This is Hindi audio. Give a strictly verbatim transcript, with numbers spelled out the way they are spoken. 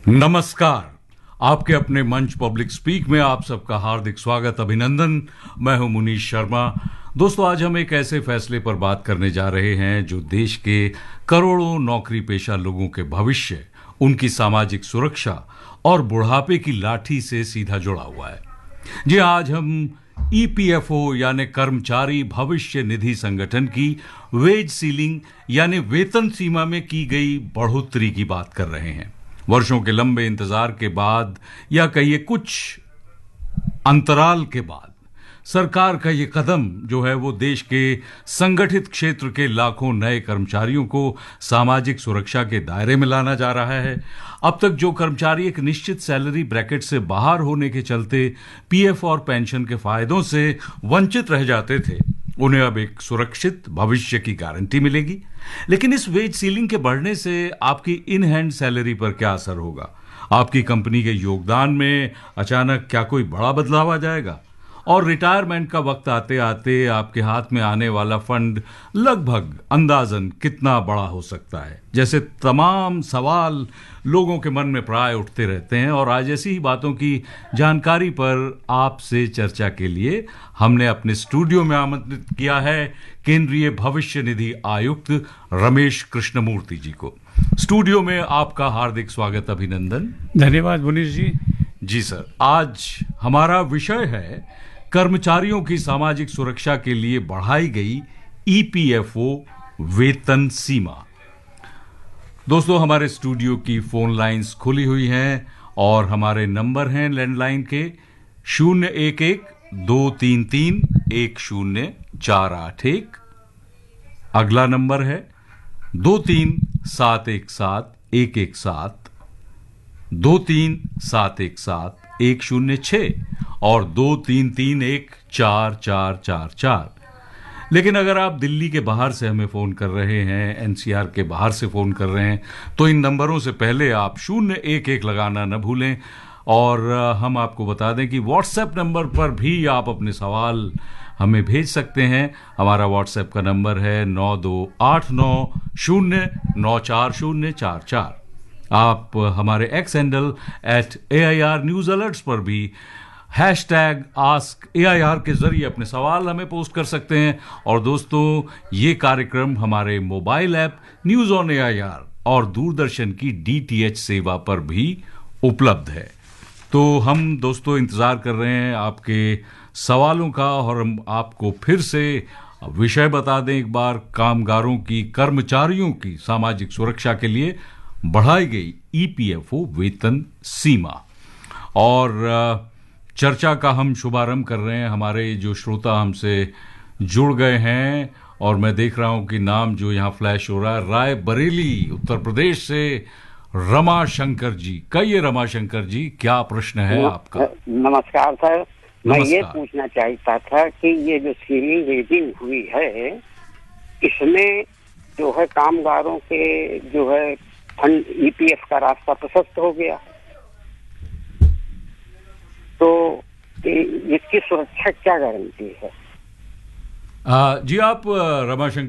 नमस्कार। आपके अपने मंच पब्लिक स्पीक में आप सबका हार्दिक स्वागत, अभिनंदन। मैं हूं मुनीश शर्मा। दोस्तों, आज हम एक ऐसे फैसले पर बात करने जा रहे हैं जो देश के करोड़ों नौकरी पेशा लोगों के भविष्य, उनकी सामाजिक सुरक्षा और बुढ़ापे की लाठी से सीधा जुड़ा हुआ है। जी, आज हम ई पी एफ ओ यानी कर्मचारी भविष्य निधि संगठन की वेज सीलिंग यानी वेतन सीमा में की गई बढ़ोतरी की बात कर रहे हैं। वर्षों के लंबे इंतजार के बाद, या कहिए कुछ अंतराल के बाद, सरकार का ये कदम जो है वो देश के संगठित क्षेत्र के लाखों नए कर्मचारियों को सामाजिक सुरक्षा के दायरे में लाना जा रहा है। अब तक जो कर्मचारी एक निश्चित सैलरी ब्रैकेट से बाहर होने के चलते पी एफ और पेंशन के फायदों से वंचित रह जाते थे, उन्हें अब एक सुरक्षित भविष्य की गारंटी मिलेगी। लेकिन इस वेज सीलिंग के बढ़ने से आपकी इन हैंड सैलरी पर क्या असर होगा? आपकी कंपनी के योगदान में अचानक क्या कोई बड़ा बदलाव आ जाएगा? और रिटायरमेंट का वक्त आते आते आपके हाथ में आने वाला फंड लगभग अंदाजन कितना बड़ा हो सकता है? जैसे तमाम सवाल लोगों के मन में प्राय उठते रहते हैं, और आज ऐसी ही बातों की जानकारी पर आपसे चर्चा के लिए हमने अपने स्टूडियो में आमंत्रित किया है केंद्रीय भविष्य निधि आयुक्त रमेश कृष्णमूर्ति जी को। स्टूडियो में आपका हार्दिक स्वागत, अभिनंदन। धन्यवाद मुनीश जी। जी सर, आज हमारा विषय है कर्मचारियों की सामाजिक सुरक्षा के लिए बढ़ाई गई ई पी एफ ओ वेतन सीमा। दोस्तों, हमारे स्टूडियो की फोन लाइंस खुली हुई हैं और हमारे नंबर हैं लैंडलाइन के शून्य एक एक दो तीन तीन एक शून्य चार आठ एक। अगला नंबर है दो तीन सात एक सात एक एक सात, दो तीन सात एक सात एक शून्य छः और दो तीन तीन एक चार चार चार चार। लेकिन अगर आप दिल्ली के बाहर से हमें फ़ोन कर रहे हैं, एन सी आर के बाहर से फ़ोन कर रहे हैं, तो इन नंबरों से पहले आप शून्य एक एक लगाना न भूलें। और हम आपको बता दें कि व्हाट्सएप नंबर पर भी आप अपने सवाल हमें भेज सकते हैं। हमारा व्हाट्सएप का नंबर है नौ दो आठ नौ शून्य नौ चार शून्य चार चार। आप हमारे x handle at A I R news alerts पर भी hash tag ask A I R के जरिए अपने सवाल हमें पोस्ट कर सकते हैं। और दोस्तों, ये कार्यक्रम हमारे mobile app news on A I R और दूरदर्शन की डी टी एच सेवा पर भी उपलब्ध है। तो हम दोस्तों इंतज़ार कर रहे हैं आपके सवालों का, और हम आपको फिर से विषय बता दें एक बार। कामगारों की, कर्मचारियों की सामाजिक सुरक्षा के लिए बढ़ाई गई ई पी एफ ओ वेतन सीमा। और चर्चा का हम शुभारंभ कर रहे हैं। हमारे जो श्रोता हमसे जुड़ गए हैं, और मैं देख रहा हूं कि नाम जो यहाँ फ्लैश हो रहा है, राय बरेली उत्तर प्रदेश से रमा शंकर जी। कहिए रमा शंकर जी, क्या प्रश्न है आपका? नमस्कार सर। मैं ये पूछना चाहता था कि ये जो सीलिंग रेजिंग हुई है, इसमें जो है कामगारों के जो है फंड ई पी एफ का रास्ता प्रशस्त हो गया, तो इसकी सुरक्षा क्या गारंटी है? आ, जी, आप रमाशंकर